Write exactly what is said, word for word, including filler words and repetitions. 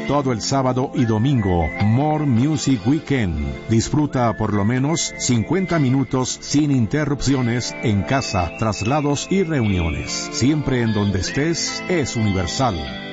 todo el sábado y domingo. More Music Weekend. Disfruta por lo menos cincuenta minutos sin interrupciones en casa, traslados y reuniones. Siempre en donde estés es Universal.